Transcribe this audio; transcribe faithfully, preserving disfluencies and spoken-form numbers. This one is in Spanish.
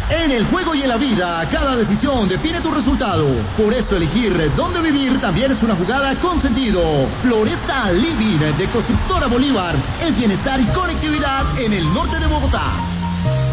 En el juego y en la vida, cada decisión define tu resultado. Por eso elegir dónde vivir también es una jugada con sentido. Floresta Living de Constructora Bolívar es bienestar y conectividad en el norte de Bogotá.